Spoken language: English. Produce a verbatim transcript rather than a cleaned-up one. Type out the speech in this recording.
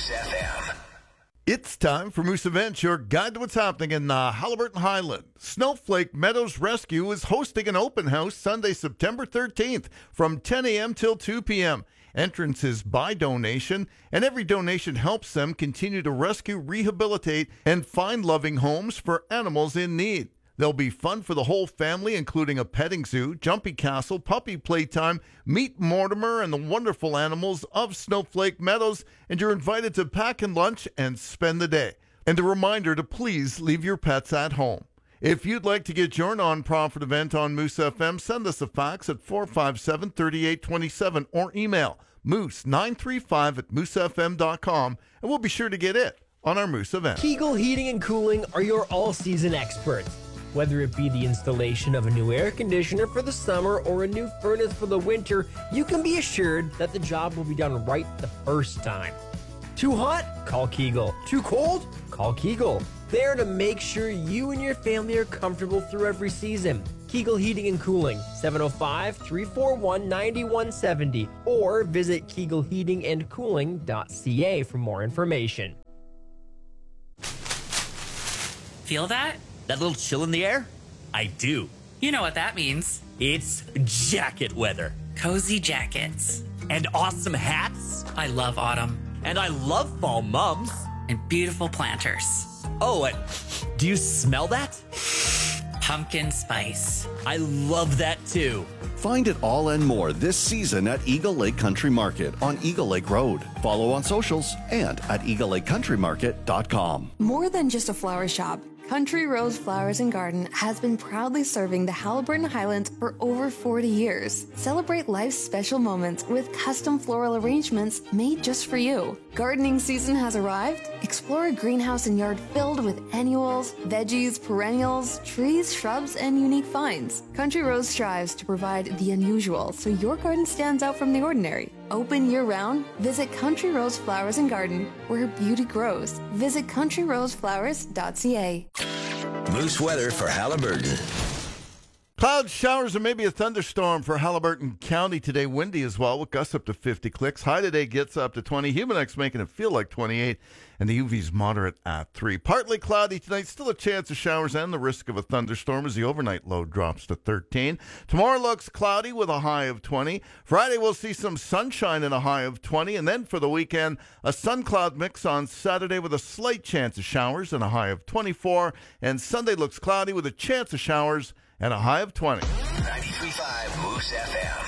Moose F M. It's time for Moose Events, your guide to what's happening in the Haliburton Highland. Snowflake Meadows Rescue is hosting an open house Sunday, September thirteenth from ten a.m. till two p.m. Entrance is by donation, and every donation helps them continue to rescue, rehabilitate, and find loving homes for animals in need. There'll be fun for the whole family, including a petting zoo, jumpy castle, puppy playtime, meet Mortimer and the wonderful animals of Snowflake Meadows, and you're invited to pack in lunch and spend the day. And a reminder to please leave your pets at home. If you'd like to get your non-profit event on Moose F M, send us a fax at four five seven, three eight two seven or email moose nine three five at moose f m dot com, and we'll be sure to get it on our Moose event. Kegel Heating and Cooling are your all-season experts. Whether it be the installation of a new air conditioner for the summer or a new furnace for the winter, you can be assured that the job will be done right the first time. Too hot? Call Kegel. Too cold? Call Kegel. There to make sure you and your family are comfortable through every season. Kegel Heating and Cooling, seven oh five, three four one, nine one seven oh, or visit kegel heating and cooling dot c a for more information. Feel that? That little chill in the air? I do. You know what that means. It's jacket weather. Cozy jackets. And awesome hats. I love autumn. And I love fall mums. And beautiful planters. Oh, and do you smell that? Pumpkin spice. I love that too. Find it all and more this season at Eagle Lake Country Market on Eagle Lake Road. Follow on socials and at eagle lake country market dot com. More than just a flower shop, Country Rose Flowers and Garden has been proudly serving the Haliburton Highlands for over forty years. Celebrate life's special moments with custom floral arrangements made just for you. Gardening season has arrived. Explore a greenhouse and yard filled with annuals, veggies, perennials, trees, shrubs, and unique finds. Country Rose strives to provide the unusual so your garden stands out from the ordinary. Open year-round, visit Country Rose Flowers and Garden, where beauty grows. Visit country rose flowers dot c a. Moose weather for Haliburton. Clouds, showers, and maybe a thunderstorm for Haliburton County today. Windy as well, with gusts up to fifty clicks. High today gets up to twenty. Humidex making it feel like twenty-eight. And the U V's moderate at three. Partly cloudy tonight. Still a chance of showers and the risk of a thunderstorm as the overnight low drops to thirteen. Tomorrow looks cloudy with a high of twenty. Friday we'll see some sunshine and a high of twenty. And then for the weekend, a sun-cloud mix on Saturday with a slight chance of showers and a high of twenty-four. And Sunday looks cloudy with a chance of showers and a high of twenty. ninety-three point five Moose F M.